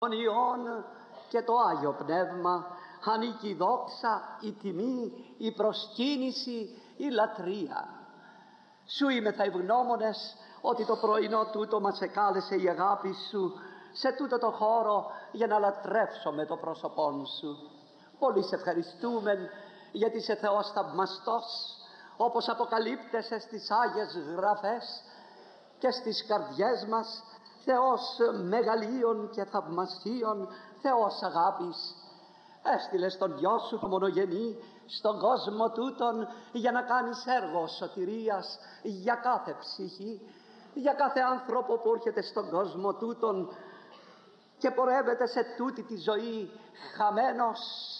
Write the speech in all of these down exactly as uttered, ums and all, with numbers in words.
Τον Υιόν και το Άγιο Πνεύμα ανήκει η δόξα, η τιμή, η προσκύνηση, η λατρεία. Σου είμαι θα ευγνώμονες ότι το πρωινό τούτο μας εκάλεσε η αγάπη σου σε τούτο το χώρο για να λατρεύσουμε το πρόσωπόν σου. Πολύ σε ευχαριστούμε γιατί είσαι Θεός θαυμαστός, όπως αποκαλύπτεσαι στις Άγιες Γραφές και στις καρδιές μας, Θεός μεγαλείων και θαυμασίων, Θεός αγάπης. Έστειλες τον Υιό σου το μονογενή στον κόσμο τούτον για να κάνεις έργο σωτηρίας για κάθε ψυχή, για κάθε άνθρωπο που έρχεται στον κόσμο τούτον και πορεύεται σε τούτη τη ζωή χαμένος.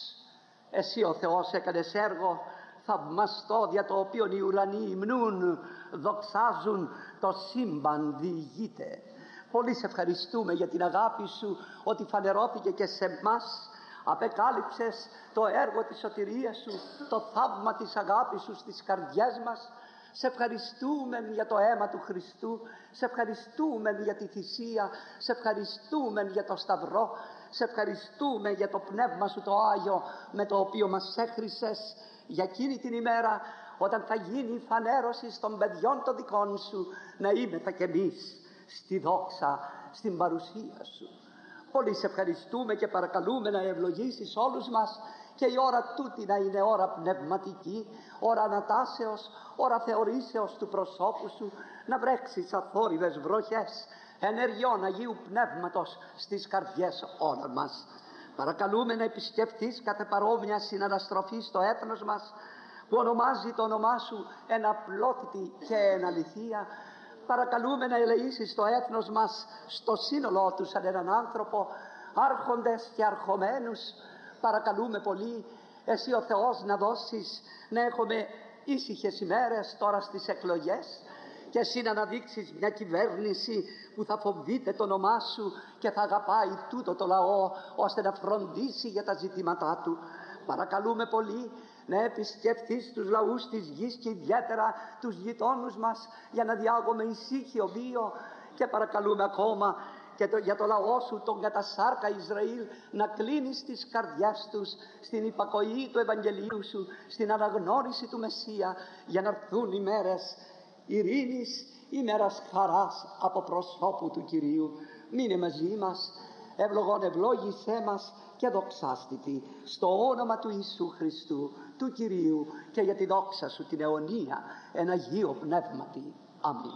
Εσύ ο Θεός έκανες έργο θαυμαστό, δια το οποίο οι ουρανοί υμνούν, δοξάζουν, το σύμπαν διηγείται. Πολύ σε ευχαριστούμε για την αγάπη σου, ότι φανερώθηκε και σε εμάς. Απεκάλυψες το έργο της σωτηρίας σου, το θαύμα της αγάπης σου στις καρδιές μας. Σε ευχαριστούμε για το αίμα του Χριστού, σε ευχαριστούμε για τη θυσία, σε ευχαριστούμε για το Σταυρό, σε ευχαριστούμε για το Πνεύμα σου το Άγιο με το οποίο μας έχρισες για εκείνη την ημέρα όταν θα γίνει η φανέρωση των παιδιών των δικών σου, να είμεθα κι εμείς στη δόξα, στην παρουσία σου. Πολύ σε ευχαριστούμε και παρακαλούμε να ευλογήσεις όλους μας και η ώρα τούτη να είναι ώρα πνευματική, ώρα ανατάσεως, ώρα θεωρήσεως του προσώπου σου, να βρέξεις αθόρυβες βροχές ενεργειών Αγίου Πνεύματος στις καρδιές όλων μας. Παρακαλούμε να επισκεφθείς κάθε παρόμοια συναναστροφή στο έθνος μας που ονομάζει το όνομά σου εν απλότητη και εν αληθεία. Παρακαλούμε να ελεήσεις το έθνος μας στο σύνολό του σαν έναν άνθρωπο, άρχοντες και αρχομένους. Παρακαλούμε πολύ εσύ ο Θεός να δώσεις να έχουμε ήσυχες ημέρες τώρα στις εκλογές και εσύ να αναδείξεις μια κυβέρνηση που θα φοβείται το όνομά σου και θα αγαπάει τούτο το λαό ώστε να φροντίσει για τα ζητήματά του. Παρακαλούμε πολύ να επισκεφθείς τους λαούς της γης και ιδιαίτερα τους γειτόνους μας για να διάγουμε ησύχιο βίο, και παρακαλούμε ακόμα και το, για το λαό σου τον κατασάρκα Ισραήλ να κλείνεις τις καρδιές τους στην υπακοή του Ευαγγελίου σου, στην αναγνώριση του Μεσσία, για να έρθουν οι μέρες ειρήνης, ημέρας χαράς από προσώπου του Κυρίου. Μείνε μαζί μας, ευλογών ευλόγησέ μας και δοξάστητη στο όνομα του Ιησού Χριστού, του Κυρίου, και για τη δόξα σου την αιωνία εν Αγίο Πνεύματι. Αμήν.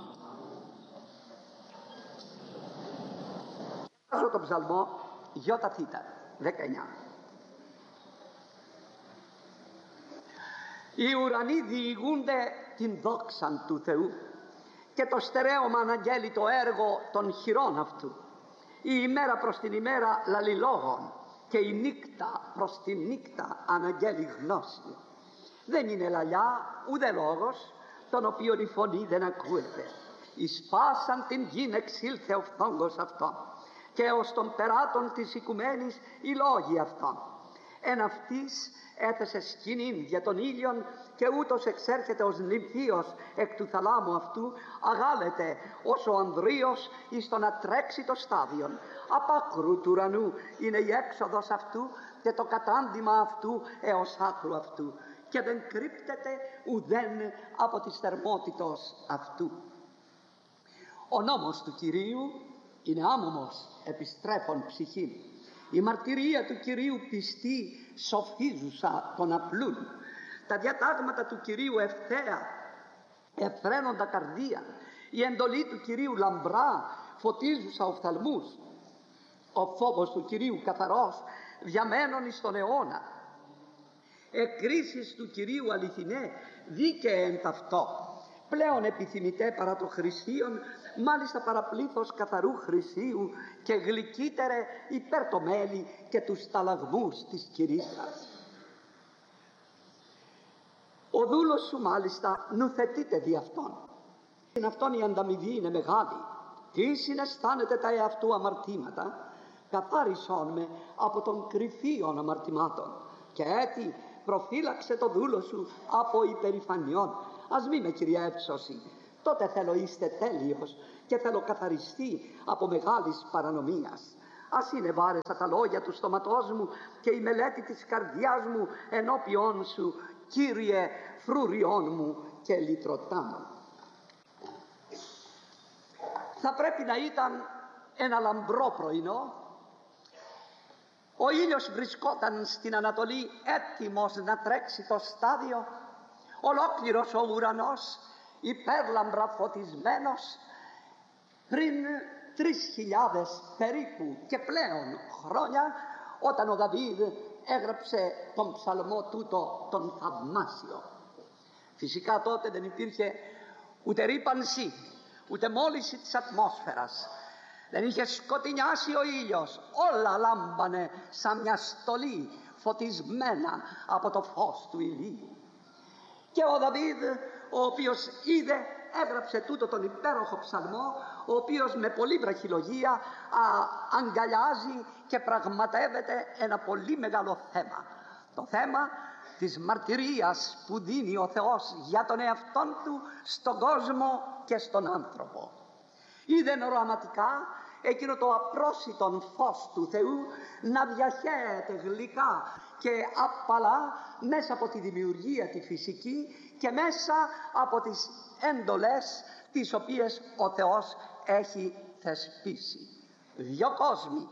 Βάζω τον ψαλμό Ιώτα Θήτα δεκαεννιά. Οι ουρανοί διηγούνται την δόξαν του Θεού και το στερέωμα αναγγέλει το έργο των χειρών αυτού. Η ημέρα προς την ημέρα λαλεί λόγων και η νύκτα προς τη νύκτα αναγγέλει γνώση. Δεν είναι λαλιά ούτε λόγος, τον οποίον η φωνή δεν ακούεται. Εισπάσαν την γην εξήλθε ο φθόγκος αυτών και ως των περάτων της οικουμένης οι λόγοι αυτών. Εν αυτής έθεσε σκηνήν για τον ήλιον και ούτως εξέρχεται ως νυμφίος εκ του θαλάμου αυτού, αγάλεται ως ο ανδρείος εις το να τρέξει το στάδιον. Απ' του ουρανού είναι η έξοδος αυτού και το κατάντημα αυτού έως άκρου αυτού, και δεν κρύπτεται ουδέν από της θερμότητος αυτού. Ο νόμος του Κυρίου είναι άμωμος επιστρέφων ψυχή. Η μαρτυρία του Κυρίου πιστή σοφίζουσα των απλούν. Τα διατάγματα του Κυρίου ευθέα εφραίνοντα καρδία. Η εντολή του Κυρίου λαμπρά φωτίζουσα οφθαλμούς. Ο φόβος του Κυρίου καθαρός διαμένων εις τον αιώνα. Εκκρίσεις του Κυρίου αληθινέ δίκαιε εν ταυτό. Πλέον επιθυμητέ παρά το χρυσίον, μάλιστα παραπλήθος καθαρού χρυσίου, και γλυκύτερε υπέρ το μέλι και τους ταλαγμούς της κυρίσας. Ο δούλος σου μάλιστα νουθετείται δι' αυτόν. Στην αυτόν η ανταμοιβή είναι μεγάλη. Τι συναισθάνεται τα εαυτού αμαρτήματα, καθάρισόν με από των κρυφίων αμαρτημάτων, και έτι προφύλαξε το δούλο σου από υπερηφανιών. Ας μη με κυριεύσωση, τότε θέλω είστε τέλειος και θέλω καθαριστεί από μεγάλης παρανομίας. Ας είναι βάρεσα τα λόγια του στόματός μου και η μελέτη της καρδιάς μου ενώπιόν σου, Κύριε, φρούριόν μου και λυτρωτά μου. Θα πρέπει να ήταν ένα λαμπρό πρωινό. Ο ήλιος βρισκόταν στην Ανατολή, έτοιμος να τρέξει το στάδιο. Ολόκληρος ο ουρανός, υπέρλαμπρα φωτισμένος. Πριν τρεις χιλιάδες περίπου και πλέον χρόνια, όταν ο Δαβίδ έγραψε τον ψαλμό τούτο τον θαυμάσιο. Φυσικά τότε δεν υπήρχε ούτε ρύπανση, ούτε μόλυνση της ατμόσφαιρας. Δεν είχε σκοτεινιάσει ο ήλιος, όλα λάμπανε σαν μια στολή φωτισμένα από το φως του ηλίου. Και ο Δαβίδ, ο οποίος είδε, έγραψε τούτο τον υπέροχο ψαλμό, ο οποίος με πολύ βραχυλογία α, αγκαλιάζει και πραγματεύεται ένα πολύ μεγάλο θέμα. Το θέμα της μαρτυρίας που δίνει ο Θεός για τον εαυτόν του στον κόσμο και στον άνθρωπο. Είδε οραματικά εκείνο το απρόσιτον φως του Θεού να διαχέεται γλυκά και απαλά μέσα από τη δημιουργία τη φυσική και μέσα από τις έντολες τις οποίες ο Θεός έχει θεσπίσει. Δυο κόσμοι,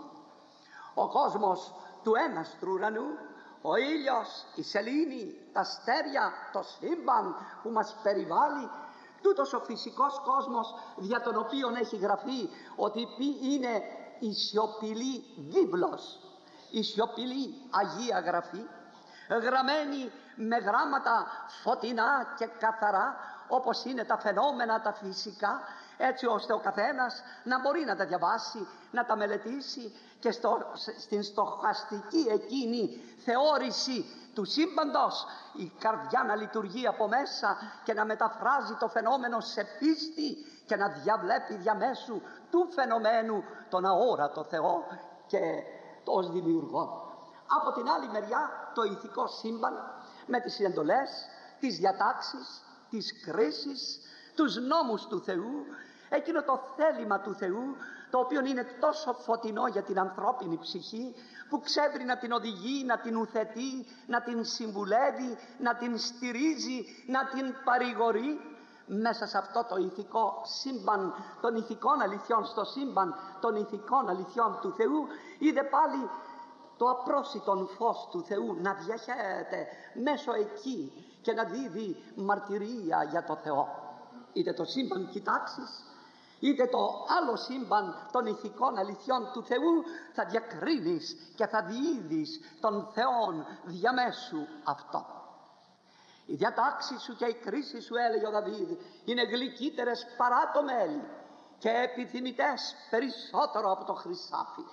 ο κόσμος του έναστρου ουρανού, ο ήλιος, η σελήνη, τα αστέρια, το σύμπαν που μας περιβάλλει, τούτος ο φυσικός κόσμος δια τον οποίο έχει γραφεί ότι είναι η σιωπηλή βίβλος, η σιωπηλή Αγία Γραφή, γραμμένη με γράμματα φωτεινά και καθαρά, όπως είναι τα φαινόμενα τα φυσικά, έτσι ώστε ο καθένας να μπορεί να τα διαβάσει, να τα μελετήσει και στο, στην στοχαστική εκείνη θεώρηση του σύμπαντος η καρδιά να λειτουργεί από μέσα και να μεταφράζει το φαινόμενο σε πίστη και να διαβλέπει διαμέσου του φαινομένου τον αόρατο Θεό και ως δημιουργό. Από την άλλη μεριά το ηθικό σύμπαν με τις εντολές, τις διατάξεις, τις κρίσεις, τους νόμους του Θεού, εκείνο το θέλημα του Θεού το οποίο είναι τόσο φωτεινό για την ανθρώπινη ψυχή, που ξέρει να την οδηγεί, να την ουθετεί, να την συμβουλεύει, να την στηρίζει, να την παρηγορεί. Μέσα σε αυτό το ηθικό σύμπαν των ηθικών αληθιών, στο σύμπαν των ηθικών αληθιών του Θεού, είδε πάλι το απρόσιτον φως του Θεού να διαχέεται μέσω εκεί και να δίδει μαρτυρία για το Θεό. Είτε το σύμπαν κοιτάξεις, είτε το άλλο σύμπαν των ηθικών αληθιών του Θεού, θα διακρίνεις και θα διείδεις τον Θεόν διαμέσου αυτό. Η διατάξη σου και η κρίση σου, έλεγε ο Δαβίδ, είναι γλυκύτερες παρά το μέλι και επιθυμητές περισσότερο από το χρυσάφι.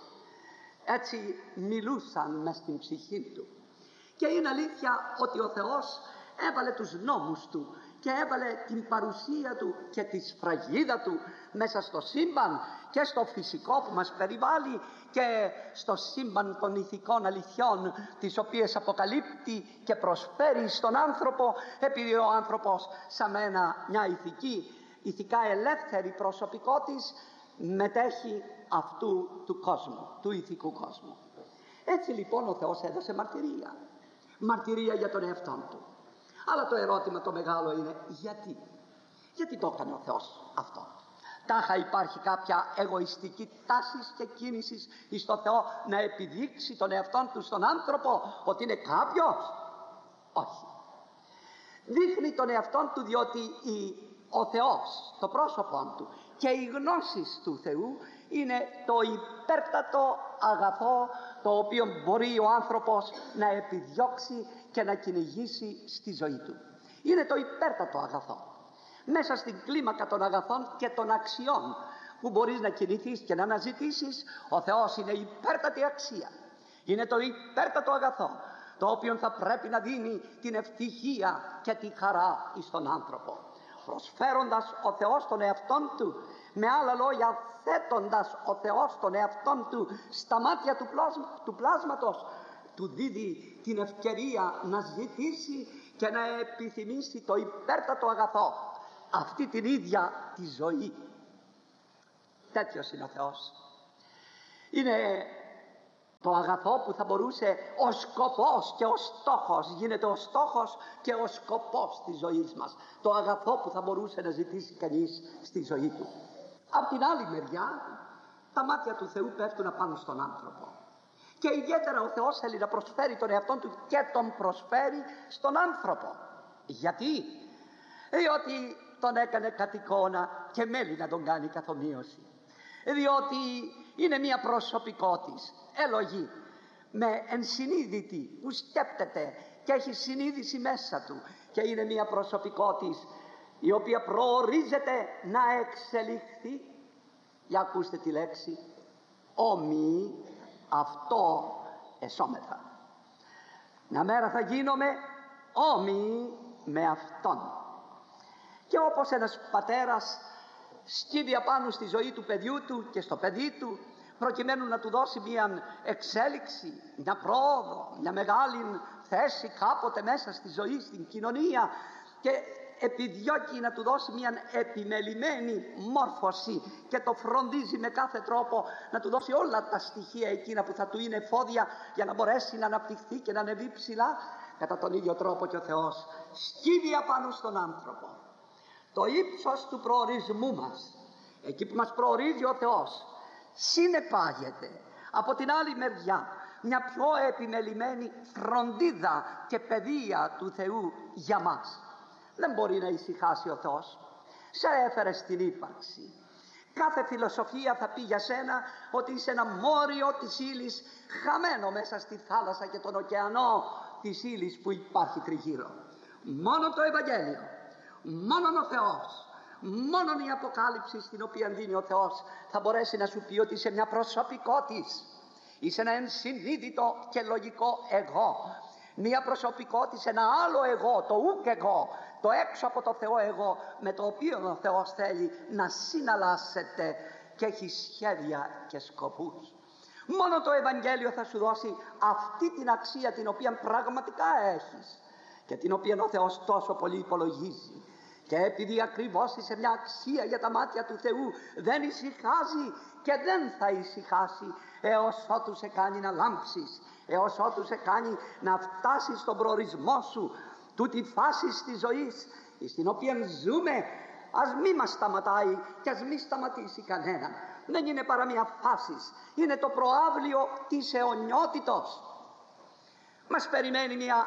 Έτσι μιλούσαν μες στην ψυχή του. Και είναι αλήθεια ότι ο Θεός έβαλε τους νόμους του και έβαλε την παρουσία του και τη σφραγίδα του μέσα στο σύμπαν και στο φυσικό που μας περιβάλλει και στο σύμπαν των ηθικών αληθιών, τις οποίες αποκαλύπτει και προσφέρει στον άνθρωπο, επειδή ο άνθρωπος σαν ένα, μια ηθική, ηθικά ελεύθερη προσωπικότης μετέχει αυτού του κόσμου, του ηθικού κόσμου. Έτσι λοιπόν ο Θεός έδωσε μαρτυρία, μαρτυρία για τον εαυτόν του. Αλλά το ερώτημα το μεγάλο είναι γιατί. Γιατί το έκανε ο Θεός αυτό. Τάχα υπάρχει κάποια εγωιστική τάση και κίνηση στο Θεό να επιδείξει τον εαυτόν του στον άνθρωπο ότι είναι κάποιος? Όχι. Δείχνει τον εαυτόν του διότι η, ο Θεός, το πρόσωπό του και οι γνώσεις του Θεού είναι το υπέρτατο αγαθό το οποίο μπορεί ο άνθρωπος να επιδιώξει και να κυνηγήσει στη ζωή του. Είναι το υπέρτατο αγαθό. Μέσα στην κλίμακα των αγαθών και των αξιών που μπορείς να κινηθείς και να αναζητήσεις, ο Θεός είναι η υπέρτατη αξία. Είναι το υπέρτατο αγαθό το οποίο θα πρέπει να δίνει την ευτυχία και τη χαρά στον άνθρωπο. Προσφέροντας ο Θεός τον εαυτόν του, με άλλα λόγια θέτοντας ο Θεός τον εαυτόν του στα μάτια του, πλάσμα, του πλάσματος, του δίδει την ευκαιρία να ζητήσει και να επιθυμήσει το υπέρτατο αγαθό, αυτή την ίδια τη ζωή. Τέτοιος είναι ο Θεός. Είναι αγαθό που θα μπορούσε ο σκοπός και ο στόχος, γίνεται ο στόχος και ο σκοπός της ζωής μας. Το αγαθό που θα μπορούσε να ζητήσει κανείς στη ζωή του. Απ' την άλλη μεριά, τα μάτια του Θεού πέφτουν απάνω στον άνθρωπο. Και ιδιαίτερα ο Θεός θέλει να προσφέρει τον εαυτό του και τον προσφέρει στον άνθρωπο. Γιατί? Διότι τον έκανε κατ' εικόνα και μέλει να τον κάνει καθομοίωση. Διότι είναι μια προσωπικότης, έλογη, με ενσυνείδητη, που σκέπτεται και έχει συνείδηση μέσα του, και είναι μια προσωπικότης η οποία προορίζεται να εξελιχθεί. Για ακούστε τη λέξη, όμοιοι αυτό εσώμεθα. Να μέρα θα γίνομαι όμοιοι με αυτόν. Και όπως ένας πατέρας σκύβει απάνω στη ζωή του παιδιού του και στο παιδί του, προκειμένου να του δώσει μια εξέλιξη, μια πρόοδο, μια μεγάλη θέση κάποτε μέσα στη ζωή, στην κοινωνία, και επιδιώκει να του δώσει μια επιμελημένη μόρφωση και το φροντίζει με κάθε τρόπο να του δώσει όλα τα στοιχεία εκείνα που θα του είναι εφόδια για να μπορέσει να αναπτυχθεί και να ανεβεί ψηλά. Κατά τον ίδιο τρόπο και ο Θεός σκύβει απάνω στον άνθρωπο. Το ύψος του προορισμού μας, εκεί που μας προορίζει ο Θεός, συνεπάγεται από την άλλη μεριά μια πιο επιμελημένη φροντίδα και παιδεία του Θεού για μας. Δεν μπορεί να ησυχάσει ο Θεός. Σε έφερε στην ύπαρξη. Κάθε φιλοσοφία θα πει για σένα ότι είσαι ένα μόριο της ύλης, χαμένο μέσα στη θάλασσα και τον ωκεανό της ύλης που υπάρχει τριγύρω. Μόνο το Ευαγγέλιο, μόνο ο Θεός, μόνο η αποκάλυψη στην οποία δίνει ο Θεός θα μπορέσει να σου πει ότι είσαι μια προσωπικότης. Είσαι ένα ενσυνείδητο και λογικό εγώ. Μια προσωπικότητα, ένα άλλο εγώ, το ουκ εγώ, το έξω από το Θεό εγώ, με το οποίο ο Θεός θέλει να συναλλάσσεται και έχει σχέδια και σκοπούς. Μόνο το Ευαγγέλιο θα σου δώσει αυτή την αξία την οποία πραγματικά έχεις και την οποία ο Θεός τόσο πολύ υπολογίζει. Και επειδή ακριβώς είσαι μια αξία για τα μάτια του Θεού, δεν ησυχάζει και δεν θα ησυχάσει έως ότου σε κάνει να λάμψεις, έως ότου σε κάνει να φτάσεις στον προορισμό σου, τούτη φάση της ζωής στην οποία ζούμε. Ας μη μας σταματάει και ας μη σταματήσει κανένα. Δεν είναι παρά μια φάση, είναι το προαύλιο της αιωνιότητος. Μας περιμένει μια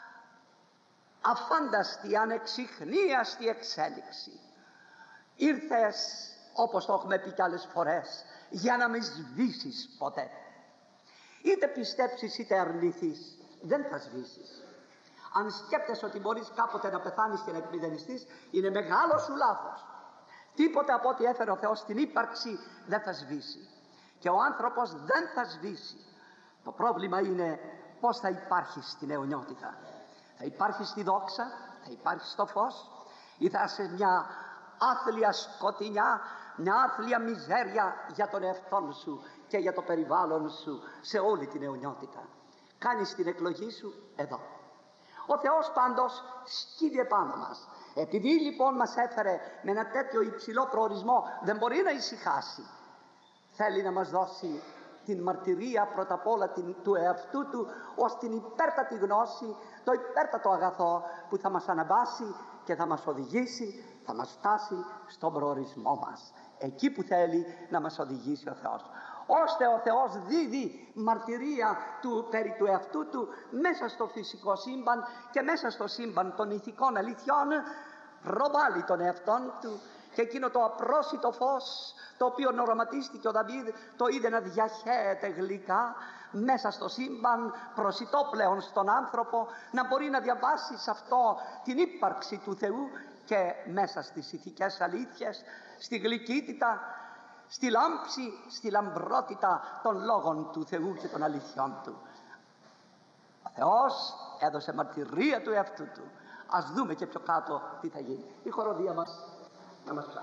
αφάνταστη, ανεξιχνίαστη εξέλιξη. Ήρθες, όπως το έχουμε πει κι άλλες φορές, για να με σβήσεις ποτέ. Είτε πιστέψεις είτε αρνηθείς, δεν θα σβήσεις. Αν σκέπτεσαι ότι μπορείς κάποτε να πεθάνεις και να εκμηδενιστείς, είναι μεγάλο σου λάθος. Τίποτε από ό,τι έφερε ο Θεός στην ύπαρξη δεν θα σβήσει. Και ο άνθρωπος δεν θα σβήσει. Το πρόβλημα είναι πώς θα υπάρχει στην αιωνιότητα. Θα υπάρχει στη δόξα, θα υπάρχει στο φως, ή θα είσαι μια άθλια σκοτεινιά, μια άθλια μιζέρια για τον εαυτό σου και για το περιβάλλον σου σε όλη την αιωνιότητα. Κάνεις την εκλογή σου εδώ. Ο Θεός πάντως σκύβει επάνω μας. Επειδή λοιπόν μας έφερε με ένα τέτοιο υψηλό προορισμό, δεν μπορεί να ησυχάσει. Θέλει να μας δώσει την μαρτυρία πρώτα απ' όλα την, του εαυτού του, ως την υπέρτατη γνώση, το υπέρτατο αγαθό που θα μας αναβάσει και θα μας οδηγήσει, θα μας φτάσει στον προορισμό μας, εκεί που θέλει να μας οδηγήσει ο Θεός. Ώστε ο Θεός δίδει μαρτυρία του περί του εαυτού του μέσα στο φυσικό σύμπαν και μέσα στο σύμπαν των ηθικών αληθιών, προβάλλει τον εαυτόν του, και εκείνο το απρόσιτο φως το οποίο οραματίστηκε ο Δαβίδ το είδε να διαχέεται γλυκά μέσα στο σύμπαν, προσιτό πλέον στον άνθρωπο, να μπορεί να διαβάσει σε αυτό την ύπαρξη του Θεού και μέσα στις ηθικές αλήθειες, στη γλυκύτητα, στη λάμψη, στη λαμπρότητα των λόγων του Θεού και των αληθιών του. Ο Θεός έδωσε μαρτυρία του εαυτού του. Ας δούμε και πιο κάτω τι θα γίνει. Η χοροδία μας να μας